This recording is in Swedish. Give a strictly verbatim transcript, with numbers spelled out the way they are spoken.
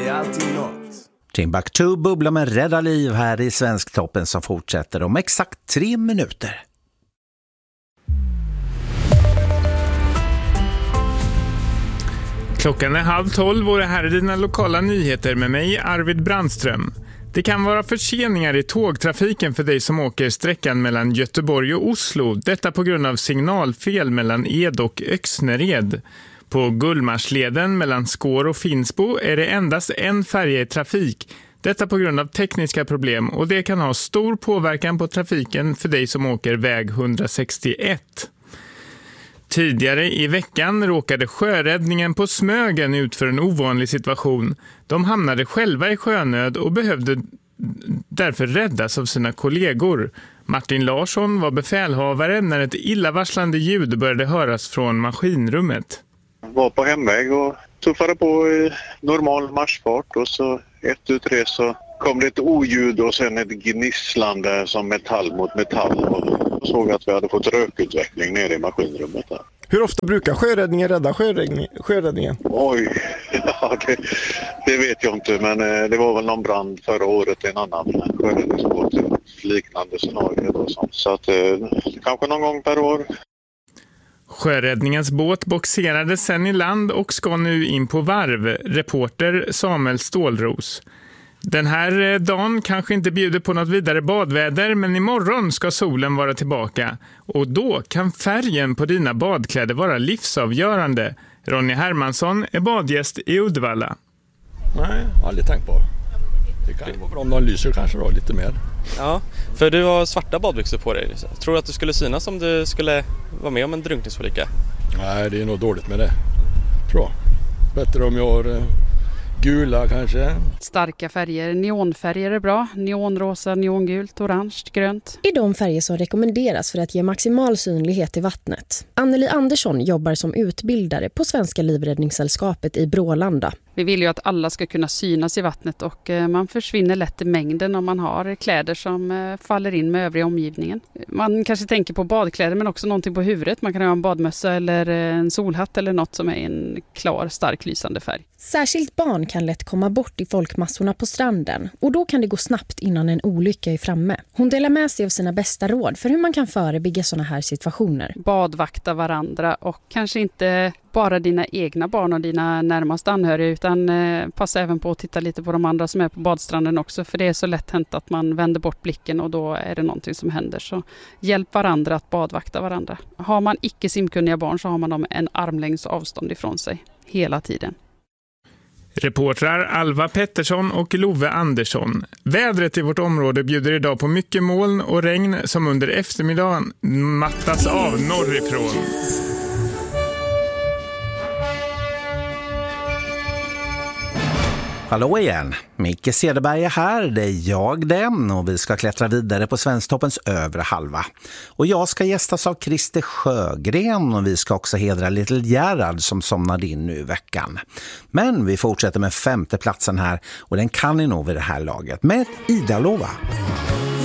är alltid något. Timbuktu bubblar med rädda liv här i Svensktoppen som fortsätter om exakt tre minuter. Klockan är halv tolv och det här är dina lokala nyheter med mig, Arvid Brandström. Det kan vara förseningar i tågtrafiken för dig som åker sträckan mellan Göteborg och Oslo. Detta på grund av signalfel mellan Ed och Öxnered. På Gullmarsleden mellan Skår och Finnsbo är det endast en färja i trafik. Detta på grund av tekniska problem och det kan ha stor påverkan på trafiken för dig som åker väg etthundrasextioett. Tidigare i veckan råkade sjöräddningen på Smögen ut för en ovanlig situation. De hamnade själva i sjönöd och behövde därför räddas av sina kollegor. Martin Larsson var befälhavare när ett illavarslande ljud började höras från maskinrummet. Jag var på hemväg och tuffade på i normal marschfart och så ett ut tre så kom det ett oljud och sen ett gnisslande som metall mot metall och såg att vi hade fått rökutveckling nere i maskinrummet där. Hur ofta brukar sjöräddningen rädda sjöräddning, sjöräddningen? Oj, ja, det, det vet jag inte, men det var väl någon brand förra året i en annan sjöräddningsbåt, liknande scenario då, så att kanske någon gång per år. Sjöräddningens båt boxerade sen i land och ska nu in på varv, reporter Samuel Stålros. Den här dagen kanske inte bjuder på något vidare badväder, men imorgon ska solen vara tillbaka. Och då kan färgen på dina badkläder vara livsavgörande. Ronny Hermansson är badgäst i Uddevalla. Nej, aldrig tänkt på. Det kan ju vara bra om de lyser kanske då, lite mer. Ja, för du har svarta badbyxor på dig. Tror du att du skulle synas om du skulle vara med om en drunkningsolycka? Nej, det är nog dåligt med det. Tror jag. Bättre om jag har eh, gula kanske. Starka färger, neonfärger är bra. Neonrosa, neongult, orange, grönt. Är de färger som rekommenderas för att ge maximal synlighet i vattnet. Anneli Andersson jobbar som utbildare på Svenska livräddningssällskapet i Brålanda. Vi vill ju att alla ska kunna synas i vattnet och man försvinner lätt i mängden om man har kläder som faller in med övriga omgivningen. Man kanske tänker på badkläder men också någonting på huvudet. Man kan ha en badmössa eller en solhatt eller något som är en klar, stark lysande färg. Särskilt barn kan lätt komma bort i folkmassorna på stranden och då kan det gå snabbt innan en olycka är framme. Hon delar med sig av sina bästa råd för hur man kan förebygga sådana här situationer. Badvakta varandra och kanske inte bara dina egna barn och dina närmaste anhöriga utan eh, passa även på att titta lite på de andra som är på badstranden också, för det är så lätt hänt att man vänder bort blicken och då är det någonting som händer. Så hjälp varandra att badvakta varandra. Har man icke simkunniga barn så har man dem en armlängds avstånd ifrån sig hela tiden. Reportrar Alva Pettersson och Love Andersson. Vädret i vårt område bjuder idag på mycket moln och regn som under eftermiddagen mattas av norrifrån. Hallå igen, Micke Cederberg är här, det är jag den och vi ska klättra vidare på Svensktoppens övre halva. Och jag ska gästas av Christer Sjögren och vi ska också hedra Little Gerhard som somnade in nu i veckan. Men vi fortsätter med femte platsen här och den kan ni nog vid det här laget med Ida Lova.